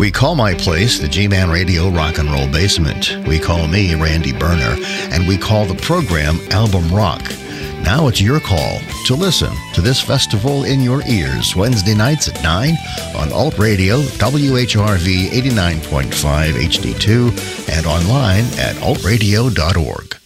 We call my place the G-Man Radio Rock and Roll Basement. We call me Randy Berner, and we call the program Album Rock. Now it's your call to listen to this festival in your ears Wednesday nights at 9 on Alt Radio, WHRV 89.5 HD2, and online at altradio.org.